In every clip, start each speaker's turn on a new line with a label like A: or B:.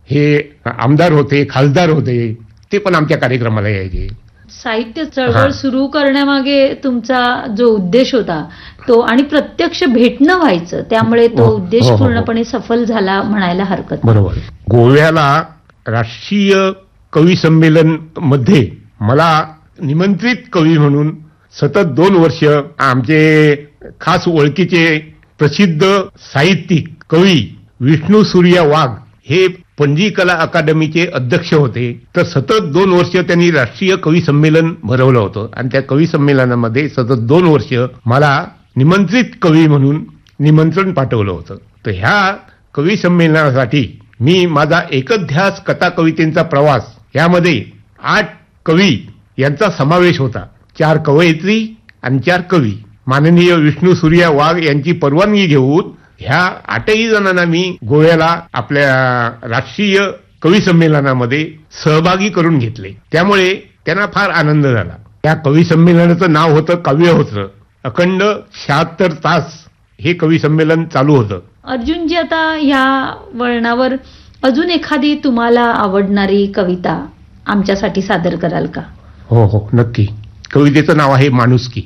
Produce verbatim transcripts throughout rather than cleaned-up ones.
A: हे आमदार होते, खासदार होते, ते पण आमच्या कार्यक्रमाला यायचे.
B: साहित्य चळवळ सुरू करण्यामागे तुमचा जो उद्देश होता तो आणि प्रत्यक्ष भेटणं व्हायचं, त्यामुळे तो उद्देश पूर्णपणे सफल झाला म्हणायला हरकत नाही.
A: बरोबर. गोव्याला राष्ट्रीय कवी संमेलन मध्ये मला निमंत्रित कवी म्हणून सतत दोन वर्ष आमचे खास ओळखीचे प्रसिद्ध साहित्यिक कवी विष्णू सूर्या वाघ हे पणजी कला अकादमीचे अध्यक्ष होते. तर सतत दोन वर्ष त्यांनी राष्ट्रीय कवी संमेलन भरवलं होतं आणि त्या कवी संमेलनामध्ये सतत दोन वर्ष मला निमंत्रित कवी म्हणून निमंत्रण पाठवलं होतं. तर ह्या कवी संमेलनासाठी मी माझा एकध्यास कथा कवितेचा प्रवास यामध्ये आठ कवी यांचा समावेश होता. चार कवयित्री आणि चार कवी. माननीय विष्णू सूर्या वाघ यांची परवानगी घेऊन ह्या आठही जणांना मी गोव्याला आपल्या राष्ट्रीय कवी संमेलनामध्ये सहभागी करून घेतले. त्यामुळे त्यांना फार आनंद झाला. त्या कवी संमेलनाचं नाव होतं काव्य होतं. अखंड शहात्तर तास हे कवी संमेलन चालू होतं.
B: अर्जुनजी, आता ह्या वळणावर अजून एखादी तुम्हाला आवडणारी कविता आमच्यासाठी सादर कराल का?
A: हो हो नक्की. कवितेचं नाव आहे माणुसकी.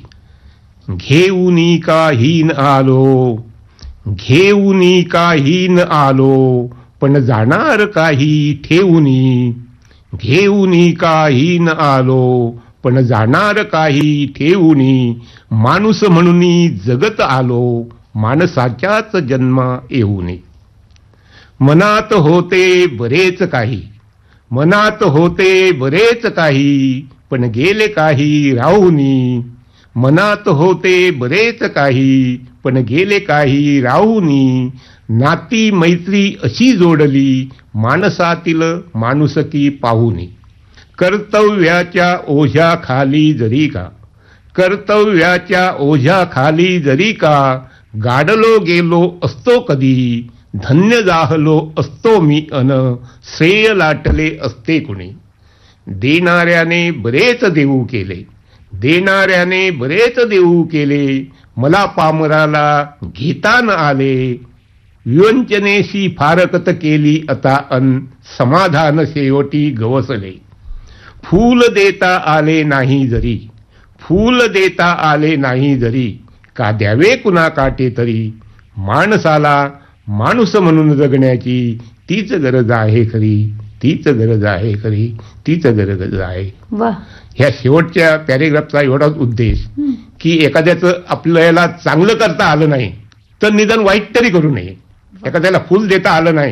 A: घेऊनी काहीन आलो, घेऊनी काहीन आलो, पण जाणार काही ठेवूनी. घेऊनी काहीन आलो, पण जाणार काही ठेवूनी. माणूस म्हणून जगत आलो, माणसाच्याच जन्मा येऊनी. मनात होते बरेच काही, मनात होते बरेच काही, पण गेले काही राहुनी. मनात होते बरेच काही, पण गेले काही राहुनी. नाती मैत्री अशी जोडली, माणसातील माणुसकी पाहुनी. कर्तव्याच्या ओझ्या खाली जरी का, कर्तव्याच्या ओझ्या खाली जरी का, गाडलो गेलो असतो कधी. धन्य जाहलो असतो मी अन, श्रेय लाटले असते कुणी. देणाऱ्याने बरेच देऊ केले, देणाऱ्याने बरेच देऊ केले, मला पामराला घेता न आले. विवंचनेशी फारकत केली आता अन, समाधान शेवटी गवसले. फूल देता आले नाही जरी, फूल देता आले नाही जरी, का द्यावे कुणा काटे तरी. माणसाला माणूस म्हणून जगण्याची तीच गरज आहे खरी, तीच गरज आहे खरी, तीच गरज आहे.
B: वाह.
A: ह्या शेवटच्या पॅरेग्राफचा एवढाच उद्देश की एखाद्याचं आपल्याला चांगलं करता आलं नाही तर निदान वाईट तरी करू नये. एखाद्याला फुल देता आलं नाही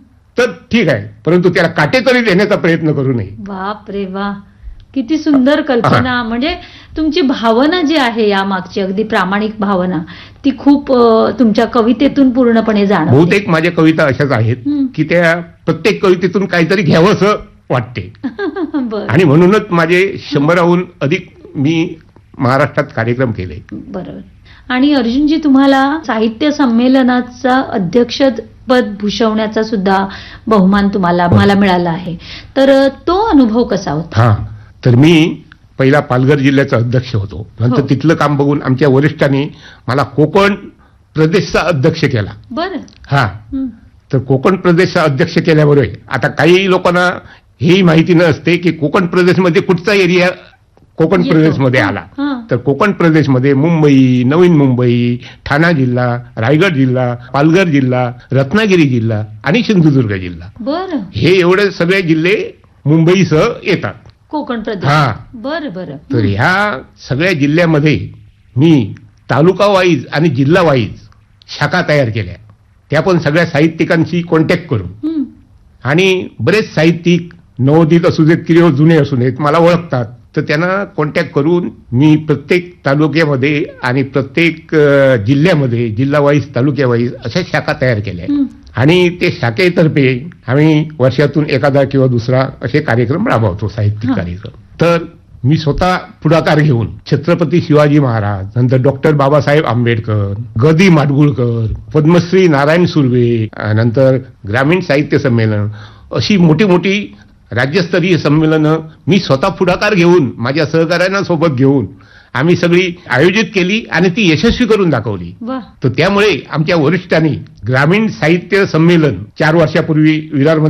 A: तर ठीक आहे, परंतु त्याला काटे तरी देण्याचा प्रयत्न करू नये.
B: बाप रे वा, किती सुंदर कल्पना. म्हणजे तुमची भावना जी आहे या मागची अगदी प्रामाणिक भावना ती खूप तुमच्या कवितेतून पूर्णपणे जाणवते.
A: बहुतेक माझ्या कविता अशाच आहेत की त्या प्रत्येक कवितेतून काहीतरी घ्यावं असं वाटते. आणि म्हणूनच माझे शंभराहून अधिक मी महाराष्ट्रात कार्यक्रम केले.
B: बरोबर. आणि अर्जुनजी, तुम्हाला साहित्य संमेलनाचा अध्यक्षपद भूषवण्याचा सुद्धा बहुमान तुम्हाला मला मिळाला आहे, तर तो अनुभव कसा होता?
A: हा, तर मी पहिला पालघर जिल्ह्याचा अध्यक्ष होतो. नंतर तिथलं काम बघून आमच्या वरिष्ठांनी मला कोकण प्रदेशचा अध्यक्ष केला.
B: बरं.
A: हा, तर कोकण प्रदेशचा अध्यक्ष केल्याबरोबर आता काही लोकांना ही माहिती नसते की कोकण प्रदेशमध्ये कुठचा एरिया कोकण प्रदेशमध्ये आला. तर कोकण प्रदेशमध्ये मुंबई, नवीन मुंबई, ठाणा जिल्हा, रायगड जिल्हा, पालघर जिल्हा, रत्नागिरी जिल्हा आणि सिंधुदुर्ग जिल्हा,
B: बरं,
A: हे एवढे सगळे जिल्हे मुंबईसह येतात
B: कोकण प्रदेश.
A: हा,
B: बरं बरं.
A: तर ह्या सगळ्या जिल्ह्यामध्ये मी तालुका वाईज आणि जिल्हा वाईज शाखा तयार केल्या. त्या पण सगळ्या साहित्यिकांशी कॉन्टॅक्ट करून. आणि बरेच साहित्यिक नवोदित असू देत किंवा जुने असू देत मला ओळखतात, तर त्यांना कॉन्टॅक्ट करून मी प्रत्येक तालुक्यामध्ये आणि प्रत्येक जिल्ह्यामध्ये जिल्हा वाईज तालुक्या वाईज अशा शाखा तयार केल्या. आणि ते शाखेतर्फे आम्ही वर्षातून एखादा किंवा दुसरा असे कार्यक्रम राबवतो, साहित्यिक कार्यक्रम. तर मी स्वतः पुढाकार घेऊन छत्रपती शिवाजी महाराज, नंतर डॉक्टर बाबासाहेब आंबेडकर, ग दी माडगुळकर, पद्मश्री नारायण सुर्वे, नंतर ग्रामीण साहित्य संमेलन, अशी मोठी मोठी राज्यस्तरीय संमेलनं मी स्वतः पुढाकार घेऊन माझ्या सहकाऱ्यांना सोबत घेऊन आम्ही सगळी आयोजित केली आणि ती यशस्वी करून दाखवली. तर त्यामुळे आमच्या वरिष्ठांनी ग्रामीण साहित्य संमेलन चार वर्षापूर्वी विरारमध्ये